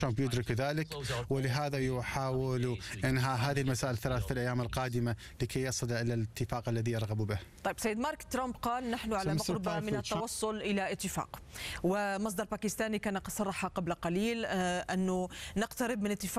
ترامب يدرك ذلك، ولهذا يحاول إنهاء هذه المسائل الثلاث في الأيام القادمة لكي يصل إلى الاتفاق الذي يرغب به. طيب سيد مارك، ترامب قال نحن على مقربة من التوصل إلى اتفاق، ومصدر باكستاني كان قد صرح قبل قليل أنه نقترب من اتفاق